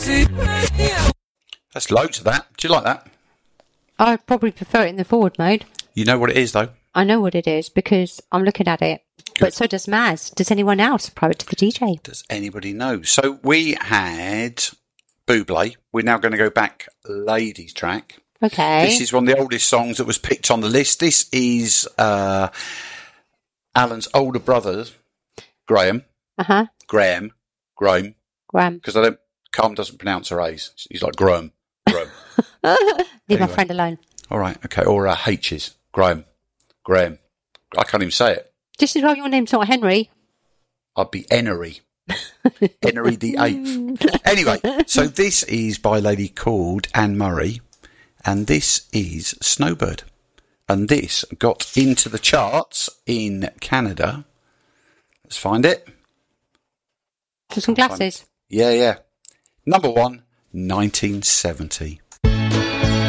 That's loads of that. Do you like that? I probably prefer it in the forward mode. You know what it is, though? I know what it is because I'm looking at it. Good. But so does Maz. Does anyone else? Private to the DJ. Does anybody know? So we had Bublé. We're now going to go back ladies track. Okay. This is one of the oldest songs that was picked on the list. This is Alan's older brother, Graham. Uh-huh. Graham. Because Carm doesn't pronounce her A's. He's like Graham. Leave my friend alone. All right, okay. Or H's. Graham. I can't even say it. This is why your name's not Henry. I'd be Enery. Enery the 8th. Anyway, so this is by a lady called Anne Murray, and this is Snowbird. And this got into the charts in Canada. Let's find it. For some glasses. Yeah. Number 1, 1970.